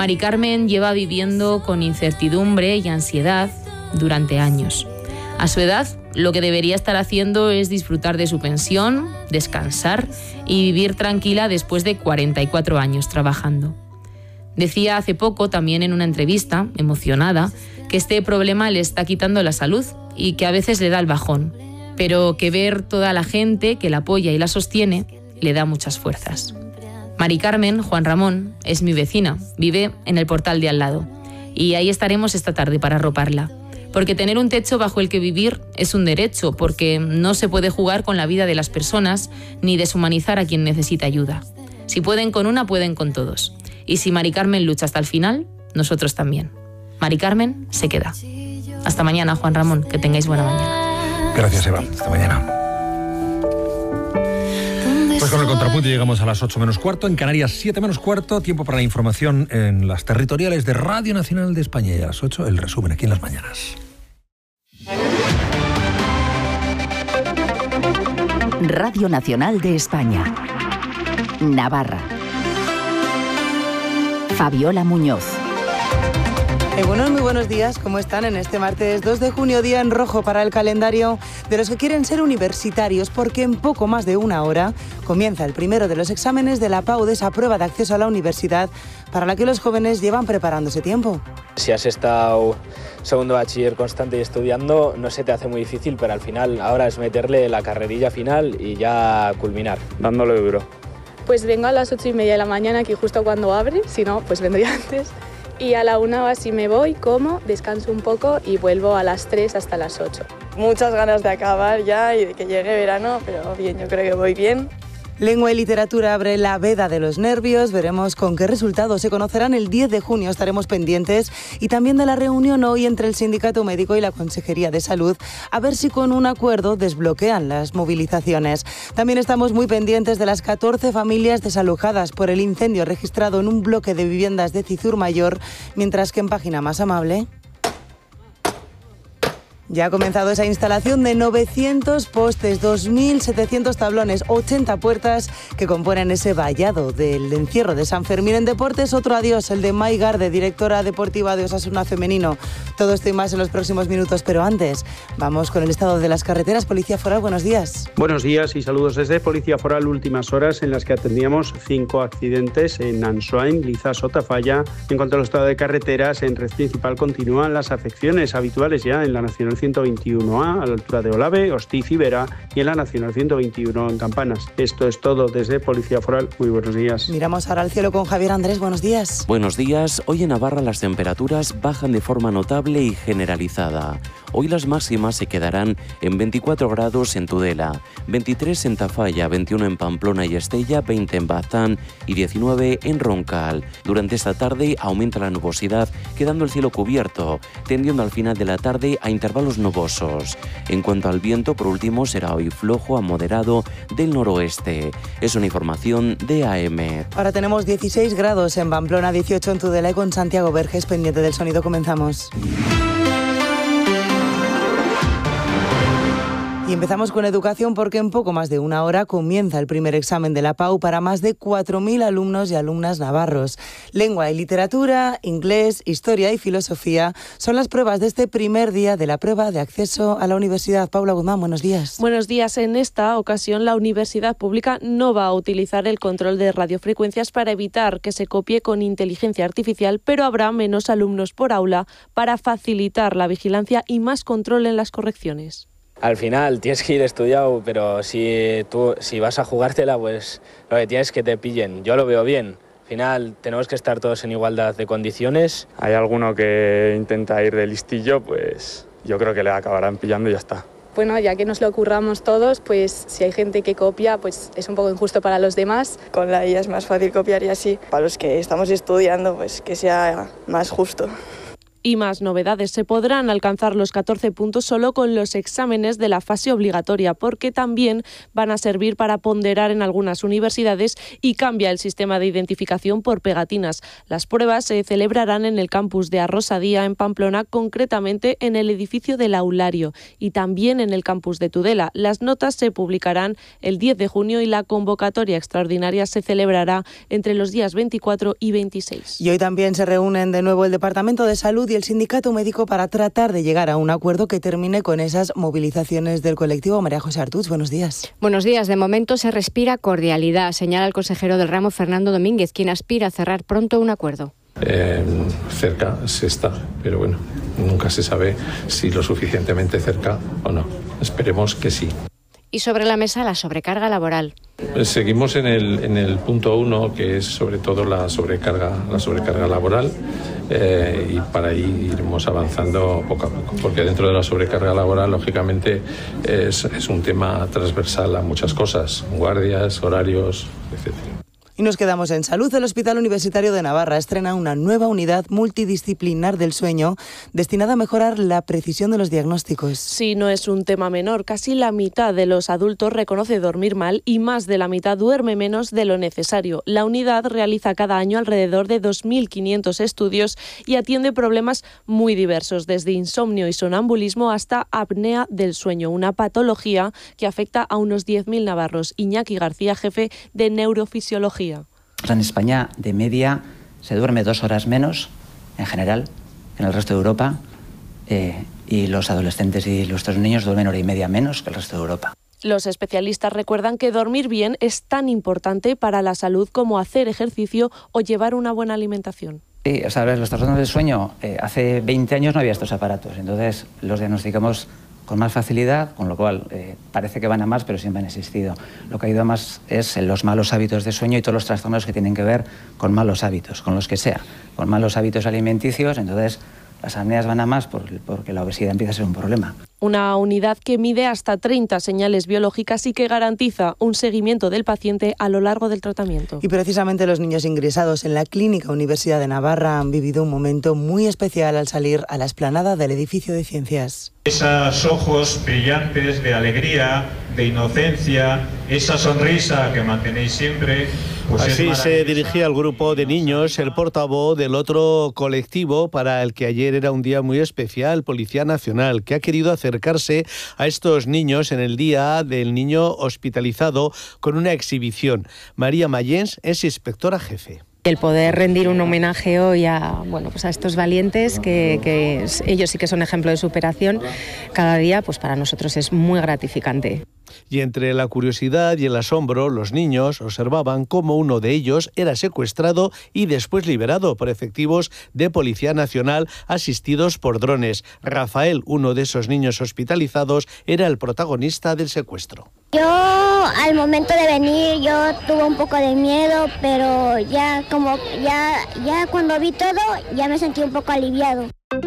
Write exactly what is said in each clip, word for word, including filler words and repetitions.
Mari Carmen lleva viviendo con incertidumbre y ansiedad durante años. A su edad, lo que debería estar haciendo es disfrutar de su pensión, descansar y vivir tranquila después de cuarenta y cuatro años trabajando. Decía hace poco, también en una entrevista, emocionada, que este problema le está quitando la salud y que a veces le da el bajón, pero que ver toda la gente que la apoya y la sostiene le da muchas fuerzas. Mari Carmen, Juan Ramón, es mi vecina, vive en el portal de al lado y ahí estaremos esta tarde para arroparla. Porque tener un techo bajo el que vivir es un derecho, porque no se puede jugar con la vida de las personas ni deshumanizar a quien necesita ayuda. Si pueden con una, pueden con todos. Y si Mari Carmen lucha hasta el final, nosotros también. Mari Carmen se queda. Hasta mañana, Juan Ramón, que tengáis buena mañana. Gracias, Eva. Hasta mañana. Pues con el contrapunto llegamos a las ocho menos cuarto, en Canarias siete menos cuarto, tiempo para la información en las territoriales de Radio Nacional de España, y a las ocho el resumen aquí en Las Mañanas. Radio Nacional de España. Navarra. Fabiola Muñoz. Eh, bueno, muy buenos días, ¿cómo están en este martes dos de junio, día en rojo para el calendario de los que quieren ser universitarios, porque en poco más de una hora comienza el primero de los exámenes de la P A U, de esa prueba de acceso a la universidad para la que los jóvenes llevan preparándose tiempo. Si has estado segundo bachiller constante y estudiando, no se te hace muy difícil, pero al final ahora es meterle la carrerilla final y ya culminar, dándole duro. Pues vengo a las ocho y media de la mañana, aquí justo cuando abre, si no, pues vendría antes. Y a la una así me voy, como, descanso un poco y vuelvo a las tres hasta las ocho. Muchas ganas de acabar ya y de que llegue verano, pero bien, yo creo que voy bien. Lengua y literatura abre la veda de los nervios. Veremos con qué resultados se conocerán el diez de junio. Estaremos pendientes. Y también de la reunión hoy entre el Sindicato Médico y la Consejería de Salud, a ver si con un acuerdo desbloquean las movilizaciones. También estamos muy pendientes de las catorce familias desalojadas por el incendio registrado en un bloque de viviendas de Cizur Mayor, mientras que en Página Más Amable ya ha comenzado esa instalación de novecientos postes, dos mil setecientos tablones, ochenta puertas que componen ese vallado del encierro de San Fermín. En deportes, otro adiós, el de Mai Garde, directora deportiva de Osasuna Femenino. Todo esto y más en los próximos minutos, pero antes vamos con el estado de las carreteras. Policía Foral, buenos días. Buenos días y saludos desde Policía Foral. Últimas horas en las que atendíamos cinco accidentes en Ansoain, Liza, Sotafalla. En cuanto al estado de carreteras, en red principal continúan las afecciones habituales ya en la Nacional ciento veintiuno A, a la altura de Olave, Hostiz y Vera, y en la Nacional ciento veintiuno en Campanas. Esto es todo desde Policía Foral. Muy buenos días. Miramos ahora al cielo con Javier Andrés. Buenos días. Buenos días. Hoy en Navarra las temperaturas bajan de forma notable y generalizada. Hoy las máximas se quedarán en veinticuatro grados en Tudela, veintitrés en Tafalla, veintiuno en Pamplona y Estella, veinte en Baztán y diecinueve en Roncal. Durante esta tarde aumenta la nubosidad, quedando el cielo cubierto, tendiendo al final de la tarde a intervalos nubosos. En cuanto al viento, por último, será hoy flojo a moderado del noroeste. Es una información de A M. Ahora tenemos dieciséis grados en Pamplona, dieciocho en Tudela y con Santiago Verges pendiente del sonido. Comenzamos. Y empezamos con educación porque en poco más de una hora comienza el primer examen de la P A U para más de cuatro mil alumnos y alumnas navarros. Lengua y literatura, inglés, historia y filosofía son las pruebas de este primer día de la prueba de acceso a la universidad. Paula Guzmán, buenos días. Buenos días. En esta ocasión la universidad pública no va a utilizar el control de radiofrecuencias para evitar que se copie con inteligencia artificial, pero habrá menos alumnos por aula para facilitar la vigilancia y más control en las correcciones. Al final tienes que ir estudiado, pero si tú si vas a jugártela, pues lo que tienes es que te pillen. Yo lo veo bien. Al final tenemos que estar todos en igualdad de condiciones. Hay alguno que intenta ir de listillo, pues yo creo que le acabarán pillando y ya está. Bueno, ya que nos lo curramos todos, pues si hay gente que copia, pues es un poco injusto para los demás. Con la I A es más fácil copiar y así. Para los que estamos estudiando, pues que sea más justo. Y más novedades, se podrán alcanzar los catorce puntos solo con los exámenes de la fase obligatoria, porque también van a servir para ponderar en algunas universidades y cambia el sistema de identificación por pegatinas. Las pruebas se celebrarán en el campus de Arrosadía, en Pamplona, concretamente en el edificio del Aulario, y también en el campus de Tudela. Las notas se publicarán el diez de junio y la convocatoria extraordinaria se celebrará entre los días veinticuatro y veintiséis. Y hoy también se reúnen de nuevo el Departamento de Salud y el Sindicato Médico para tratar de llegar a un acuerdo que termine con esas movilizaciones del colectivo. María José Artús, buenos días. Buenos días. De momento se respira cordialidad, señala el consejero del ramo, Fernando Domínguez, quien aspira a cerrar pronto un acuerdo. Eh, cerca se está, pero bueno, nunca se sabe si lo suficientemente cerca o no. Esperemos que sí. Y sobre la mesa la sobrecarga laboral. Seguimos en el, en el punto uno, que es sobre todo la sobrecarga, la sobrecarga laboral, eh, y para ahí iremos avanzando poco a poco, porque dentro de la sobrecarga laboral, lógicamente, es, es un tema transversal a muchas cosas, guardias, horarios, etcétera. Y nos quedamos en salud. El Hospital Universitario de Navarra estrena una nueva unidad multidisciplinar del sueño destinada a mejorar la precisión de los diagnósticos. Sí, no es un tema menor. Casi la mitad de los adultos reconoce dormir mal y más de la mitad duerme menos de lo necesario. La unidad realiza cada año alrededor de dos mil quinientos estudios y atiende problemas muy diversos, desde insomnio y sonambulismo hasta apnea del sueño, una patología que afecta a unos diez mil navarros. Iñaki García, jefe de neurofisiología. En España, de media, se duerme dos horas menos, en general, que en el resto de Europa, eh, y los adolescentes y nuestros niños duermen hora y media menos que el resto de Europa. Los especialistas recuerdan que dormir bien es tan importante para la salud como hacer ejercicio o llevar una buena alimentación. Sí, o sea, los trastornos del sueño, eh, hace veinte años no había estos aparatos, entonces los diagnosticamos con más facilidad, con lo cual eh, parece que van a más, pero siempre han existido. Lo que ha ido a más es los malos hábitos de sueño y todos los trastornos que tienen que ver con malos hábitos, con los que sea, con malos hábitos alimenticios, entonces las apneas van a más porque la obesidad empieza a ser un problema. Una unidad que mide hasta treinta señales biológicas y que garantiza un seguimiento del paciente a lo largo del tratamiento. Y precisamente los niños ingresados en la Clínica Universidad de Navarra han vivido un momento muy especial al salir a la explanada del edificio de ciencias. Esos ojos brillantes de alegría, de inocencia, esa sonrisa que mantenéis siempre. Pues así se dirigía al grupo de niños el portavoz del otro colectivo para el que ayer era un día muy especial, Policía Nacional, que ha querido acercarse a estos niños en el Día del Niño Hospitalizado con una exhibición. María Mayens es inspectora jefe. El poder rendir un homenaje hoy a, bueno, pues a estos valientes, que, que ellos sí que son ejemplo de superación, cada día pues para nosotros es muy gratificante. Y entre la curiosidad y el asombro, los niños observaban cómo uno de ellos era secuestrado y después liberado por efectivos de Policía Nacional asistidos por drones. Rafael, uno de esos niños hospitalizados, era el protagonista del secuestro. Yo, al momento de venir, yo tuve un poco de miedo, pero ya como ya, ya cuando vi todo, ya me sentí un poco aliviado.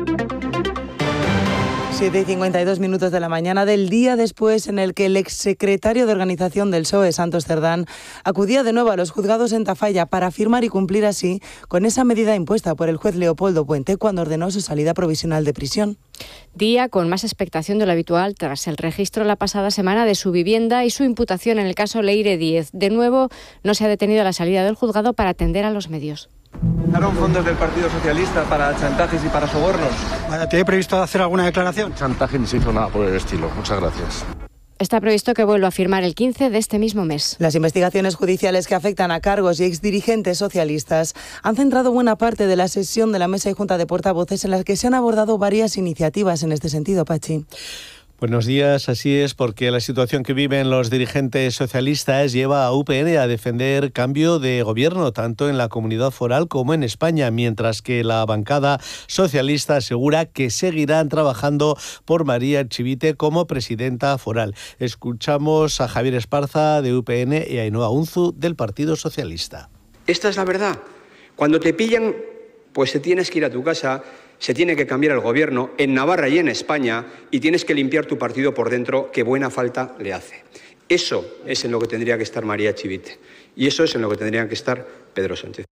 siete y cincuenta y dos minutos de la mañana del día después en el que el exsecretario de organización del P S O E, Santos Cerdán, acudía de nuevo a los juzgados en Tafalla para firmar y cumplir así con esa medida impuesta por el juez Leopoldo Puente cuando ordenó su salida provisional de prisión. Día con más expectación de lo habitual tras el registro la pasada semana de su vivienda y su imputación en el caso Leire Díez. De nuevo, no se ha detenido la salida del juzgado para atender a los medios. ¿Usaron fondos del Partido Socialista para chantajes y para sobornos? ¿Tiene previsto hacer alguna declaración? Chantaje ni se hizo nada por el estilo. Muchas gracias. Está previsto que vuelva a firmar el quince de este mismo mes. Las investigaciones judiciales que afectan a cargos y exdirigentes socialistas han centrado buena parte de la sesión de la Mesa y Junta de Portavoces en las que se han abordado varias iniciativas en este sentido, Pachi. Buenos días, así es, porque la situación que viven los dirigentes socialistas lleva a U P N a defender cambio de gobierno, tanto en la comunidad foral como en España, mientras que la bancada socialista asegura que seguirán trabajando por María Archivite como presidenta foral. Escuchamos a Javier Esparza de U P N y a Ainhoa Unzu del Partido Socialista. Esta es la verdad. Cuando te pillan, pues te tienes que ir a tu casa. Se tiene que cambiar el gobierno en Navarra y en España y tienes que limpiar tu partido por dentro, que buena falta le hace. Eso es en lo que tendría que estar María Archivite y eso es en lo que tendrían que estar Pedro Sánchez.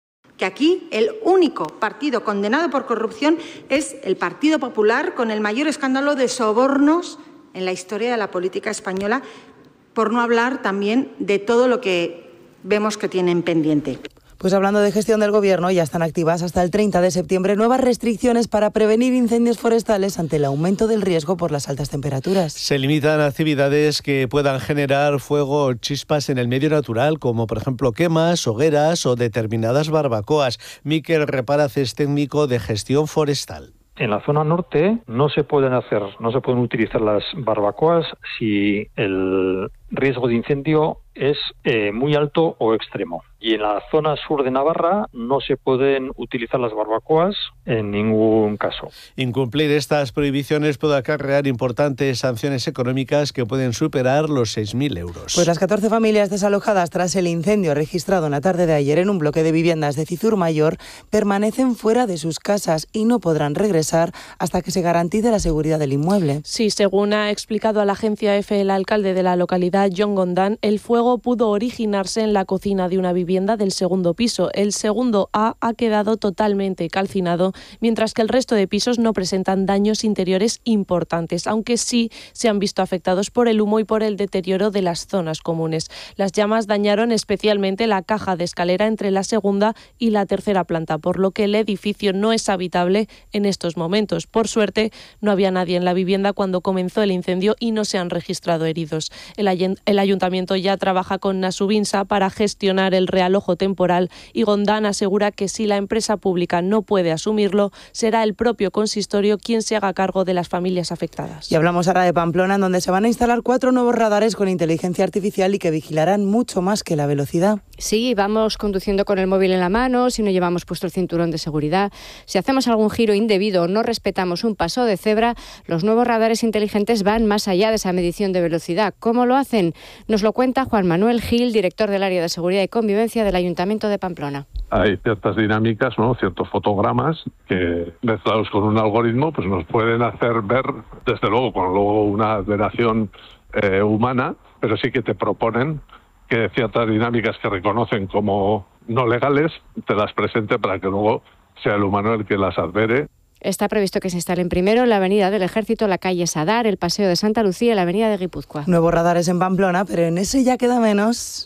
que aquí el único partido condenado por corrupción es el Partido Popular, con el mayor escándalo de sobornos en la historia de la política española, por no hablar también de todo lo que vemos que tienen pendiente. Pues hablando de gestión del Gobierno, ya están activas hasta el treinta de septiembre nuevas restricciones para prevenir incendios forestales ante el aumento del riesgo por las altas temperaturas. Se limitan actividades que puedan generar fuego o chispas en el medio natural, como por ejemplo quemas, hogueras o determinadas barbacoas. Miquel Reparaz es técnico de gestión forestal. En la zona norte no se pueden hacer, no se pueden utilizar las barbacoas si el riesgo de incendio es eh, muy alto o extremo. Y en la zona sur de Navarra no se pueden utilizar las barbacoas en ningún caso. Incumplir estas prohibiciones puede acarrear importantes sanciones económicas que pueden superar los seis mil euros. Pues las catorce familias desalojadas tras el incendio registrado en la tarde de ayer en un bloque de viviendas de Cizur Mayor permanecen fuera de sus casas y no podrán regresar hasta que se garantice la seguridad del inmueble. Sí, según ha explicado a la agencia EFE el alcalde de la localidad, John Gondán, el fuego pudo originarse en la cocina de una vivienda del segundo piso. El segundo A ha quedado totalmente calcinado, mientras que el resto de pisos no presentan daños interiores importantes, aunque sí se han visto afectados por el humo y por el deterioro de las zonas comunes. Las llamas dañaron especialmente la caja de escalera entre la segunda y la tercera planta, por lo que el edificio no es habitable en estos momentos. Por suerte, no había nadie en la vivienda cuando comenzó el incendio y no se han registrado heridos. El, ay- el ayuntamiento ya trabaja con Nasubinsa para gestionar el realojo temporal y Gondán asegura que si la empresa pública no puede asumirlo, será el propio consistorio quien se haga cargo de las familias afectadas. Y hablamos ahora de Pamplona, en donde se van a instalar cuatro nuevos radares con inteligencia artificial y que vigilarán mucho más que la velocidad. Sí, vamos conduciendo con el móvil en la mano, si no llevamos puesto el cinturón de seguridad, si hacemos algún giro indebido o no respetamos un paso de cebra, los nuevos radares inteligentes van más allá de esa medición de velocidad. ¿Cómo lo hacen? Nos lo cuenta Juan Manuel Gil, director del área de seguridad y convivencia del Ayuntamiento de Pamplona. Hay ciertas dinámicas, ¿no? Ciertos fotogramas que mezclados con un algoritmo pues nos pueden hacer ver, desde luego, con luego una alteración eh, humana, pero sí que te proponen que ciertas dinámicas que reconocen como no legales te las presente para que luego sea el humano el que las advere. Está previsto que se instalen primero en la Avenida del Ejército, la calle Sadar, el Paseo de Santa Lucía y la Avenida de Guipúzcoa. Nuevos radares en Pamplona, pero en ese ya queda menos.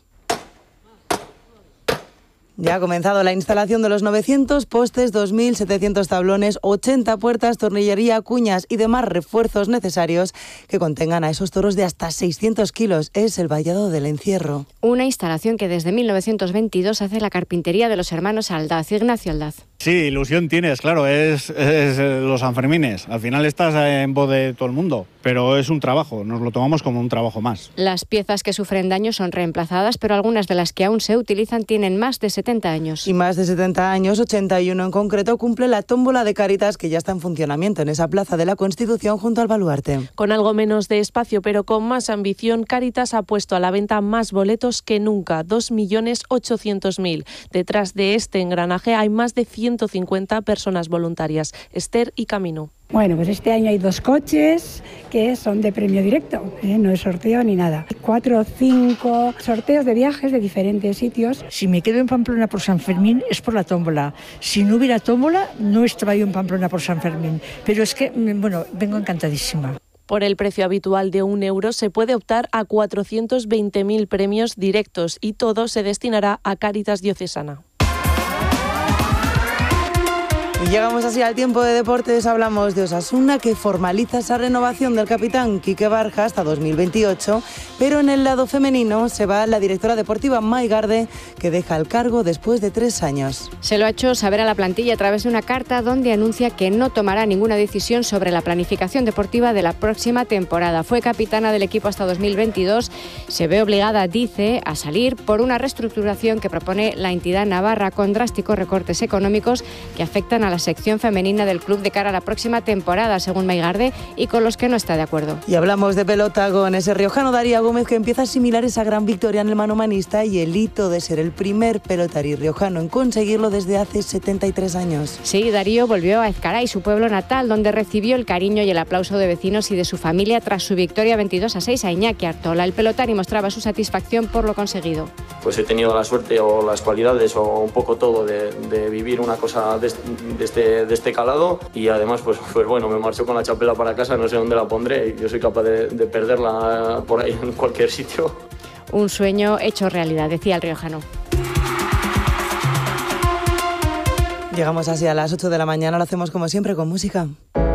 Ya ha comenzado la instalación de los novecientos postes, dos mil setecientos tablones, ochenta puertas, tornillería, cuñas y demás refuerzos necesarios que contengan a esos toros de hasta seiscientos kilos. Es el vallado del encierro. Una instalación que desde mil novecientos veintidós hace la carpintería de los hermanos Aldaz. Ignacio Aldaz. Sí, ilusión tienes, claro, es, es los Sanfermines. Al final estás en voz de todo el mundo, pero es un trabajo, nos lo tomamos como un trabajo más. Las piezas que sufren daño son reemplazadas, pero algunas de las que aún se utilizan tienen más de setenta años. Y más de setenta años, ochenta y uno en concreto, cumple la tómbola de Cáritas que ya está en funcionamiento en esa plaza de la Constitución junto al Baluarte. Con algo menos de espacio, pero con más ambición, Cáritas ha puesto a la venta más boletos que nunca, dos millones ochocientos mil. Detrás de este engranaje hay más de ciento cincuenta personas voluntarias. Esther y Camino. Bueno, pues este año hay dos coches que son de premio directo, ¿eh? No es sorteo ni nada. Cuatro o cinco sorteos de viajes de diferentes sitios. Si me quedo en Pamplona por San Fermín es por la tómbola. Si no hubiera tómbola, no estaba yo en Pamplona por San Fermín. Pero es que, bueno, vengo encantadísima. Por el precio habitual de un euro se puede optar a cuatrocientos veinte mil premios directos y todo se destinará a Cáritas Diocesana. Y llegamos así al tiempo de deportes. Hablamos de Osasuna, que formaliza esa renovación del capitán Quique Barja hasta dos mil veintiocho, pero en el lado femenino se va la directora deportiva Mai Garde, que deja el cargo después de tres años. Se lo ha hecho saber a la plantilla a través de una carta donde anuncia que no tomará ninguna decisión sobre la planificación deportiva de la próxima temporada. Fue capitana del equipo hasta dos mil veintidós. Se ve obligada, dice, a salir por una reestructuración que propone la entidad navarra con drásticos recortes económicos que afectan a la sección femenina del club de cara a la próxima temporada, según Mai Garde, y con los que no está de acuerdo. Y hablamos de pelota con ese riojano Darío Gómez, que empieza a asimilar esa gran victoria en el manomanista y el hito de ser el primer pelotari riojano en conseguirlo desde hace setenta y tres años. Sí, Darío volvió a Ezcaray, su pueblo natal, donde recibió el cariño y el aplauso de vecinos y de su familia tras su victoria veintidós a seis a Iñaki Artola. El pelotari mostraba su satisfacción por lo conseguido. pues he tenido la suerte o las cualidades o un poco todo de, de vivir una cosa de, de, este, de este calado, y además pues, pues bueno, me marcho con la chapela para casa, no sé dónde la pondré, yo soy capaz de, de perderla por ahí en cualquier sitio. Un sueño hecho realidad, decía el riojano. Llegamos así a las ocho de la mañana, lo hacemos como siempre con música.